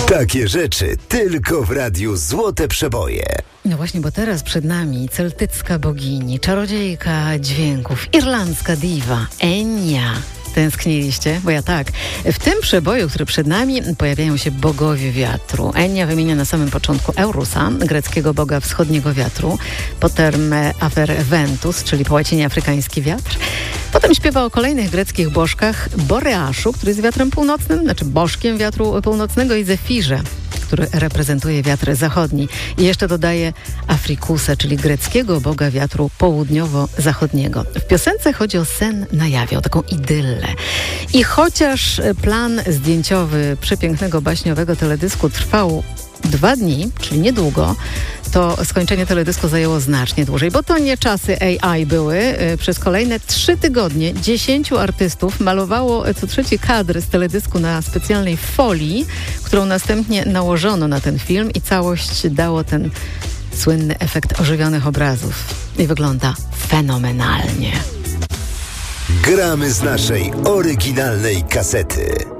Takie rzeczy tylko w radiu Złote Przeboje. No właśnie, bo teraz przed nami celtycka bogini, czarodziejka dźwięków, irlandzka diwa Enya. Tęskniliście? Bo ja tak. W tym przeboju, który przed nami, pojawiają się bogowie wiatru. Enya wymienia na samym początku Eurusa, greckiego boga wschodniego wiatru, potem Afer Ventus, czyli po łacinie afrykański wiatr. Potem śpiewa o kolejnych greckich bożkach, Boreaszu, który jest wiatrem północnym, znaczy bożkiem wiatru północnego, i Zefirze, który reprezentuje wiatr zachodni. I jeszcze dodaje Afrikusa, czyli greckiego boga wiatru południowo-zachodniego. W piosence chodzi o sen na jawie, o taką idyllę. I chociaż plan zdjęciowy przepięknego baśniowego teledysku trwał 2 dni, czyli niedługo, to skończenie teledysku zajęło znacznie dłużej, bo to nie czasy AI były. Przez kolejne 3 tygodnie 10 artystów malowało co trzeci kadr z teledysku na specjalnej folii, którą następnie nałożono na ten film i całość dało ten słynny efekt ożywionych obrazów. I wygląda fenomenalnie. Gramy z naszej oryginalnej kasety.